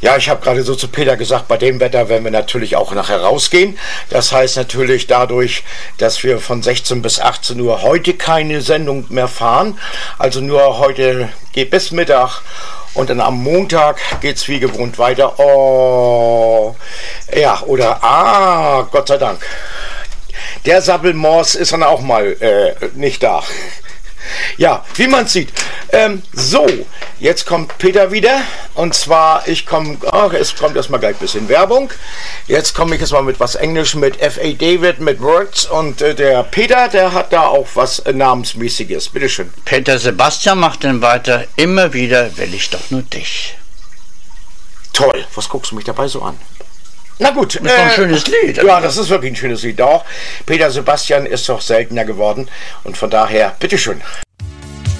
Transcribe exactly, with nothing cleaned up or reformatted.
Ja, ich habe gerade so zu Peter gesagt, bei dem Wetter werden wir natürlich auch nachher rausgehen. Das heißt natürlich dadurch, dass wir von sechzehn bis achtzehn Uhr heute keine Sendung mehr fahren. Also nur heute geht bis Mittag und dann am Montag geht's wie gewohnt weiter. Oh, ja, oder, ah, Gott sei Dank. Der Sabbelmors ist dann auch mal äh, nicht da. Ja, wie man sieht. Ähm, so, jetzt kommt Peter wieder. Und zwar, ich komme, ach, es kommt erstmal gleich ein bisschen Werbung. Jetzt komme ich erstmal mit was Englisch, mit F A David, mit Words. Und äh, der Peter, der hat da auch was äh, Namensmäßiges. Bitteschön. Peter Sebastian macht dann weiter. Immer wieder will ich doch nur dich. Toll, was guckst du mich dabei so an? Na gut. Das ist doch ein äh, schönes Lied. Ja, das ist wirklich ein schönes Lied auch. Peter Sebastian ist doch seltener geworden. Und von daher, bitteschön.